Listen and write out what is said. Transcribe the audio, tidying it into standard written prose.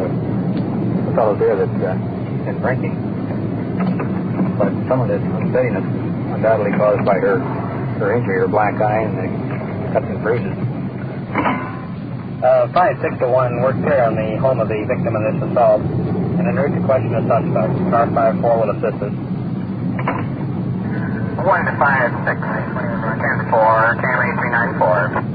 a fellow there that's been drinking. But some of this unsteadiness is undoubtedly caused by her injury, her black eye, and the cuts and bruises. 561, work here on the home of the victim of this assault, and an urgent question of suspect. Car 54 will assist us. 1 to 5, 6, 10-4, KMA 394.